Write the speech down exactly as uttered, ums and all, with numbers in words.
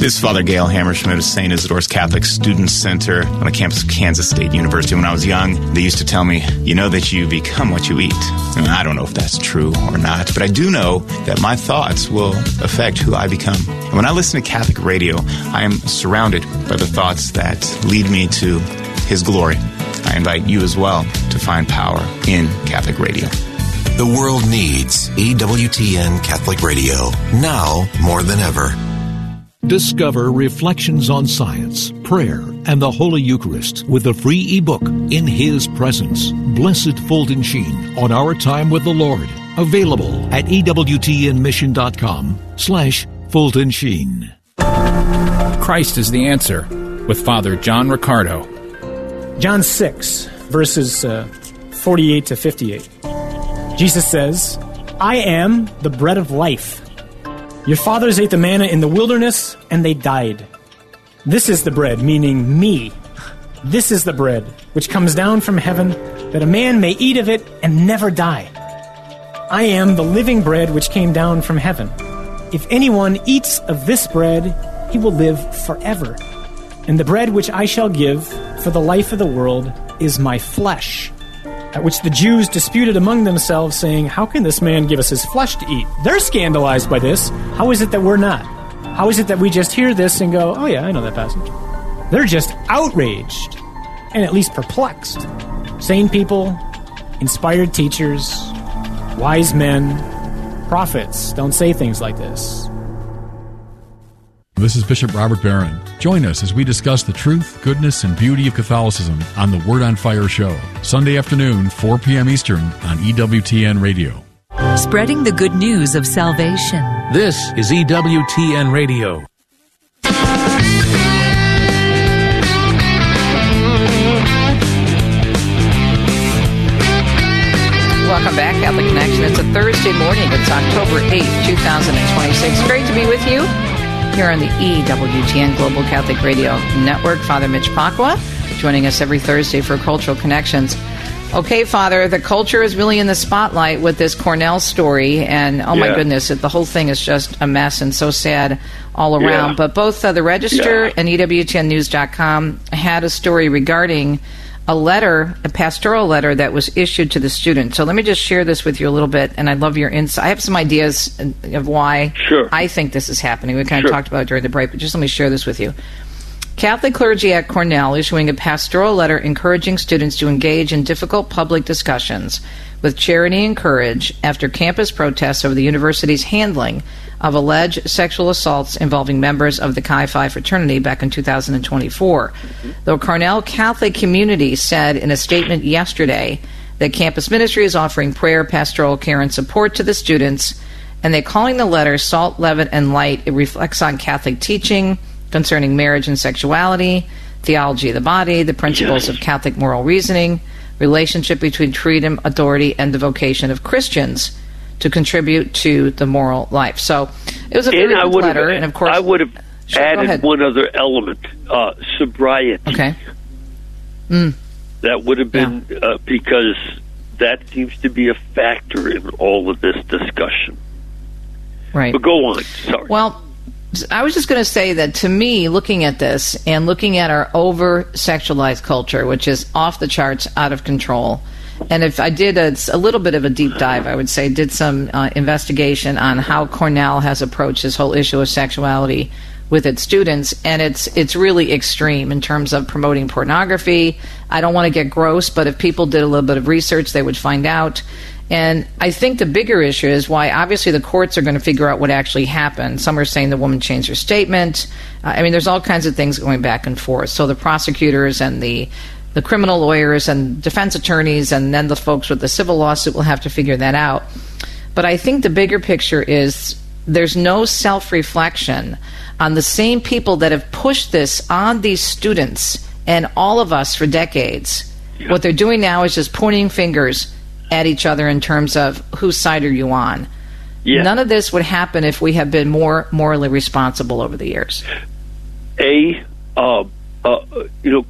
This is Father Gail Hammerschmidt of Saint Isidore's Catholic Student Center on the campus of Kansas State University. When I was young, they used to tell me, you know that you become what you eat. And I don't know if that's true or not, but I do know that my thoughts will affect who I become. And when I listen to Catholic radio, I am surrounded by the thoughts that lead me to His glory. I invite you as well to find power in Catholic radio. The world needs E W T N Catholic Radio, now more than ever. Discover Reflections on Science, Prayer, and the Holy Eucharist with the free ebook In His Presence. Blessed Fulton Sheen on Our Time with the Lord. Available at ewtnmission.com slash Fulton Sheen. Christ is the answer with Father John Riccardo. John six, verses uh, forty-eight to fifty-eight. Jesus says, I am the bread of life. Your fathers ate the manna in the wilderness, and they died. This is the bread, meaning me. This is the bread, which comes down from heaven, that a man may eat of it and never die. I am the living bread which came down from heaven. If anyone eats of this bread, he will live forever. And the bread which I shall give for the life of the world is my flesh. At which the Jews disputed among themselves, saying, how can this man give us his flesh to eat? They're scandalized by this. How is it that we're not? How is it that we just hear this and go, oh yeah, I know that passage? They're just outraged, and at least perplexed. Sane people, inspired teachers, wise men, prophets don't say things like this. This is Bishop Robert Barron. Join us as we discuss the truth, goodness, and beauty of Catholicism on the Word on Fire show, Sunday afternoon, four p.m. Eastern on E W T N Radio. Spreading the good news of salvation. This is E W T N Radio. Welcome back, Catholic Connection. It's a Thursday morning. It's October eighth, twenty twenty-six. Great to be with you here on the E W T N Global Catholic Radio Network. Father Mitch Pacwa joining us every Thursday for Cultural Connections. Okay, Father, the culture is really in the spotlight with this Cornell story, and oh my yeah. goodness, it, the whole thing is just a mess and so sad all around. Yeah. But both uh, the Register yeah. and E W T N news dot com had a story regarding a letter, a pastoral letter that was issued to the student. So let me just share this with you a little bit, and I'd love your insight. I have some ideas of why sure. I think this is happening. We kind sure. of talked about it during the break, but just let me share this with you. Catholic clergy at Cornell issuing a pastoral letter encouraging students to engage in difficult public discussions with charity and courage after campus protests over the university's handling of alleged sexual assaults involving members of the Chi Phi fraternity back in two thousand twenty-four. The Cornell Catholic community said in a statement yesterday that campus ministry is offering prayer, pastoral care, and support to the students, and they're calling the letter Salt, Leaven, and Light. It reflects on Catholic teaching concerning marriage and sexuality, theology of the body, the principles yes. of Catholic moral reasoning, relationship between freedom, authority, and the vocation of Christians to contribute to the moral life. So it was a very good letter, and of course I would have sure, added one other element: uh, sobriety. Okay. Mm. That would have been yeah. uh, because that seems to be a factor in all of this discussion. Right. But go on. Sorry. Well, I was just going to say that to me, looking at this and looking at our over-sexualized culture, which is off the charts, out of control, and if I did a, a little bit of a deep dive, I would say did some uh, investigation on how Cornell has approached this whole issue of sexuality with its students, and it's it's really extreme in terms of promoting pornography. I don't want to get gross, but if people did a little bit of research, they would find out. And I think the bigger issue is why obviously the courts are going to figure out what actually happened. Some are saying the woman changed her statement. Uh, I mean, there's all kinds of things going back and forth. So the prosecutors and the the criminal lawyers and defense attorneys and then the folks with the civil lawsuit will have to figure that out. But I think the bigger picture is there's no self-reflection on the same people that have pushed this on these students and all of us for decades. Yeah. What they're doing now is just pointing fingers at each other in terms of whose side are you on. Yeah. None of this would happen if we had been more morally responsible over the years. A, uh, uh, you know,